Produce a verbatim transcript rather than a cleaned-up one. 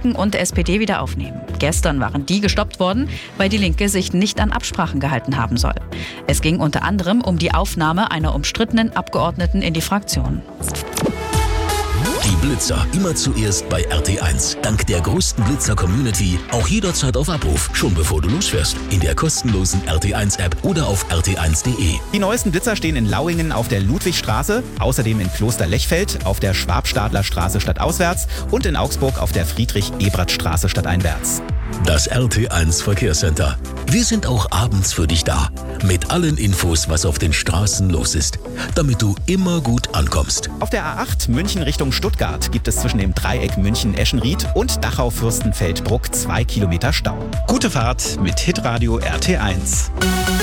Linken und S P D wieder aufnehmen. Gestern waren die gestoppt worden, weil die Linke sich nicht an Absprachen gehalten haben soll. Es ging unter anderem um die Aufnahme einer umstrittenen Abgeordneten in die Fraktion. Die Blitzer immer zuerst bei R T eins. Dank der größten Blitzer-Community auch jederzeit auf Abruf, schon bevor du losfährst. In der kostenlosen R T eins App oder auf r t eins punkt d e. Die neuesten Blitzer stehen in Lauingen auf der Ludwigstraße, außerdem in Kloster-Lechfeld auf der Schwabstadler-Straße stadtauswärts und in Augsburg auf der Friedrich-Ebert-Straße stadteinwärts. Das R T eins Verkehrscenter. Wir sind auch abends für dich da. Mit allen Infos, was auf den Straßen los ist. Damit du immer gut ankommst. Auf der A acht München Richtung Stuttgart gibt es zwischen dem Dreieck München-Eschenried und Dachau-Fürstenfeldbruck zwei Kilometer Stau. Gute Fahrt mit Hitradio R T eins.